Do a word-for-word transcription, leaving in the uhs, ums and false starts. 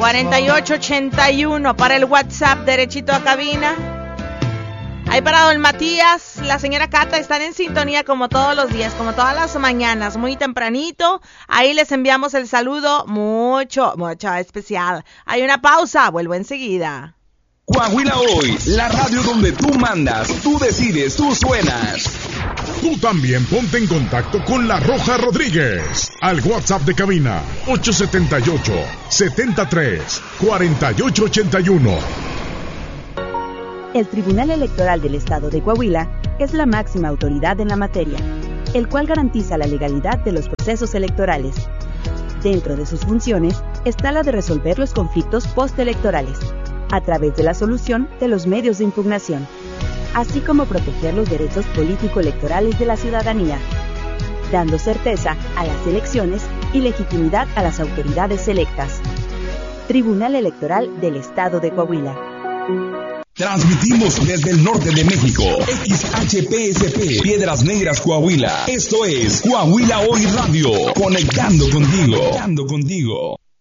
cuarenta y ocho ochenta y uno para el WhatsApp, derechito a cabina. Ahí para don Matías, la señora Cata, están en sintonía como todos los días, como todas las mañanas, muy tempranito. Ahí les enviamos el saludo mucho, mucho especial. Hay una pausa, vuelvo enseguida. Coahuila Hoy, la radio donde tú mandas, tú decides, tú suenas. Tú también ponte en contacto con La Roja Rodríguez al WhatsApp de cabina ocho siete ocho, siete tres, cuatro ocho ocho uno. El Tribunal Electoral del Estado de Coahuila es la máxima autoridad en la materia, el cual garantiza la legalidad de los procesos electorales. Dentro de sus funciones está la de resolver los conflictos postelectorales, a través de la solución de los medios de impugnación, así como proteger los derechos político-electorales de la ciudadanía, dando certeza a las elecciones y legitimidad a las autoridades electas. Tribunal Electoral del Estado de Coahuila. Transmitimos desde el norte de México, X H P S P, Piedras Negras, Coahuila. Esto es Coahuila Hoy Radio, conectando contigo. Conectando contigo.